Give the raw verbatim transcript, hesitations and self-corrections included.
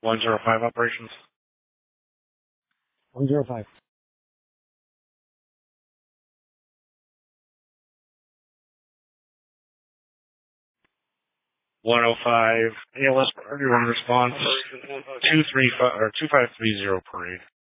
one zero five operations. one zero five. one oh five, A L S, everyone response, two three five, or two five three zero parade.